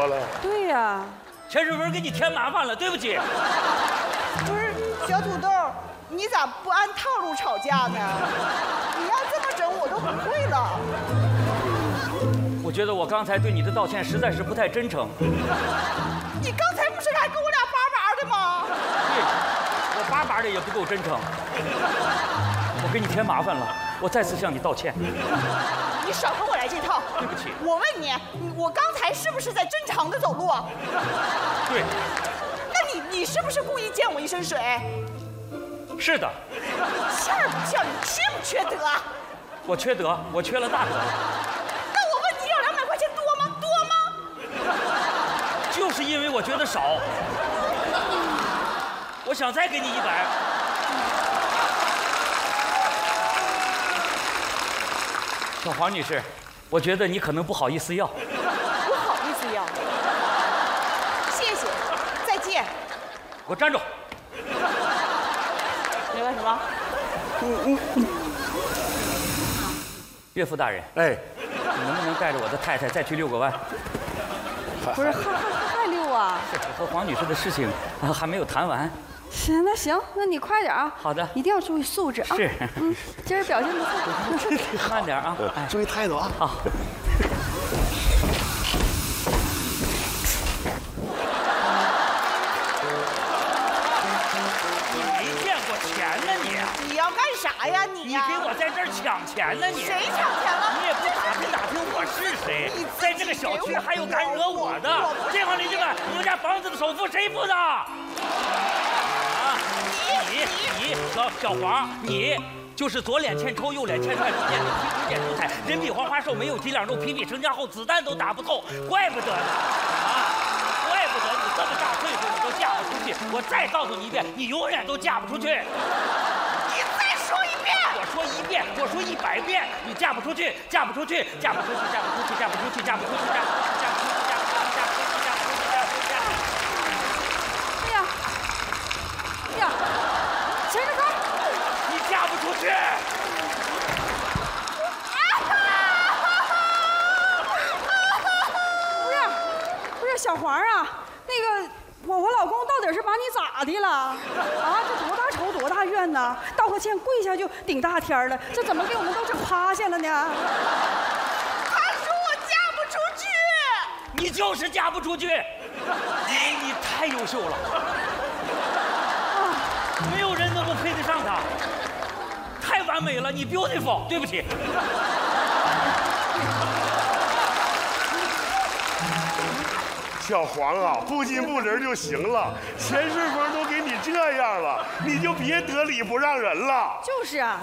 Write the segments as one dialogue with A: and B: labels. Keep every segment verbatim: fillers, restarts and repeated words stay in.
A: 了？
B: 对呀。
C: 钱顺风给你添麻烦了，对不起。
D: 不是小土豆，你咋不按套路吵架呢？你要这么整，我都不会了。
C: 我觉得我刚才对你的道歉实在是不太真诚。
D: 你刚才不是还跟我俩叭叭的吗？
C: 对，我叭叭的也不够真诚。我给你添麻烦了，我再次向你道歉。
D: 你少跟我来这套。
C: 对不起。
D: 我问你，我刚才是不是在正常的走路啊？
C: 对。
D: 那你你是不是故意溅我一身水？
C: 是的。
D: 欠儿不欠？你缺不缺德？
C: 我缺德，我缺了大德了。
D: 那我问你要两百块钱多吗？多吗？
C: 就是因为我觉得少，我想再给你一百。小黄女士，我觉得你可能不好意思要。
D: 不好意思要。谢谢，再见。
C: 给我站住！
D: 你干什么？
A: 嗯嗯嗯。
C: 岳父大人，
A: 哎，
C: 你能不能带着我的太太再去遛个弯？
B: 不是，还还还溜啊？
C: 是我和黄女士的事情啊还没有谈完。
B: 行，那行，那你快点啊！
C: 好的，
B: 一定要注意素质啊！
C: 是，
B: 嗯，今儿表现不错，
C: 慢点啊！
A: 哎，注意态度啊！
C: 好。你没见过钱呢你？
D: 你要干啥呀你呀？
C: 你给我在这儿抢钱呢你？
D: 谁抢钱了？
C: 你也不打听打听我是谁？在这个小区还有敢惹我的？街坊邻居们，你们家房子的首付谁付的？你你小小黄，你就是左脸欠抽，右脸欠踹，中间没提中间出彩，人比黄花瘦，没有几两肉，皮比成家厚，子弹都打不透，怪不得呢啊！怪不得你这么大岁数你都嫁不出去。我再告诉你一遍，你永远都嫁不出去。
D: 你再说一遍！
C: 我说一遍，我说一百遍，你嫁不出去，嫁不出去，嫁不出去，嫁不出去，嫁不出去，嫁不出去，嫁不出去，嫁不出去，嫁不出去，嫁不出去，嫁不出去，嫁不出去，嫁不出去。
B: 哎呀，哎呀，钱大哥，
C: 你嫁不出去。
B: 不是，不是小黄啊，那个我我老公到底是把你咋的了？啊，这多大仇多大怨呐！道个歉跪下就顶大天了，这怎么给我们都整趴下了呢？
D: 他说我嫁不出去。
C: 你就是嫁不出去，因为你太优秀了，没有人能够配得上她，太完美了，你 beautiful。对不起。
A: 小黄啊，不亲不仁就行了。钱顺风都给你这样了，你就别得理不让人了。
B: 就是啊。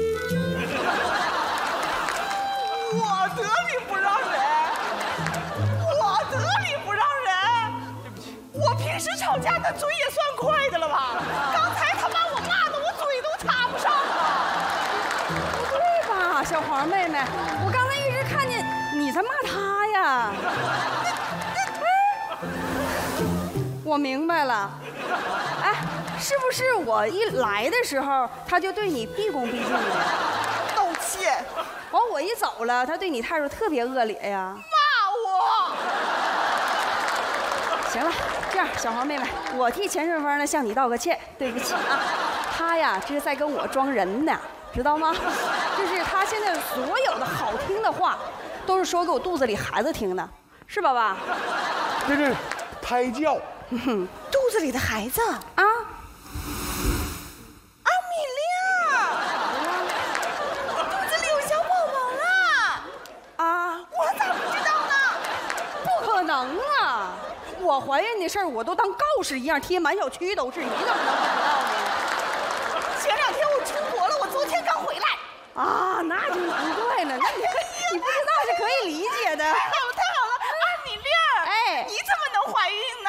D: 我得理不让人，我得理不让人。对不起，我平时吵架那嘴也算快的了吧？刚才他把我骂的我嘴都插不上了。
B: 不对吧，小黄妹妹，我刚才一直看见你在骂他呀。我明白了，哎，是不是我一来的时候他就对你毕恭毕敬的？
D: 道歉。
B: 完我一走了，他对你态度特别恶劣呀。
D: 骂我。
B: 行了，这样小黄妹妹，我替钱顺风呢向你道个歉，对不起啊。他呀，这是在跟我装人呢，知道吗？就是他现在所有的好听的话，都是说给我肚子里孩子听的，是吧爸？
A: 这是胎教。
D: 肚子里的孩子啊。
B: 啊，
D: 阿米莉亚，我肚子里有小宝宝了。
B: 啊，
D: 我咋不知道呢？
B: 不可能啊！我怀孕的事儿我都当告示一样贴满小区都是，你怎么能不知道呢？
D: 前两天我出国了，我昨天刚回来。
B: 啊，那就难怪了，那你你不知道是可以理解的。
D: 太好了，太好了，阿米莉儿，
B: 哎，
D: 你怎么能怀孕呢？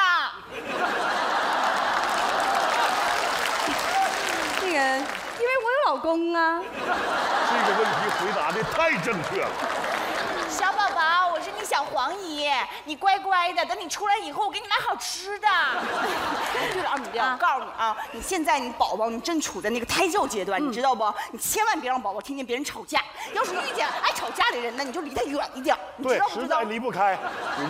B: 那个，因为我有老公啊。
A: 这个问题回答的太正确了。
D: 小宝宝，我是你小黄姨，你乖乖的，等你出来以后，我给你买好吃的。对了，阿米莉，我告诉你啊，你现在你宝宝你正处在那个胎教阶段，你知道不？你千万别让宝宝听见别人吵架。要是遇见爱吵架的人呢，你就离他远一点。
A: 对，实在离不开。